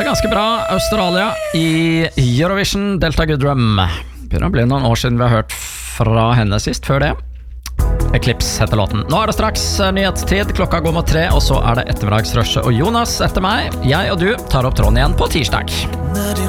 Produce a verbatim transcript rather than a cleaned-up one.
ganske bra. Australia i Eurovision, Delta Goodrum. Begynner å bli noen år siden vi har hørt fra henne sist. Før det Eclipse heter låten. Nå er det straks nyhetstid. Klokka går mot tre, og så er det ettermiddagsrushet og Jonas etter meg. Jeg og du tar opp tråden igjen på tirsdag.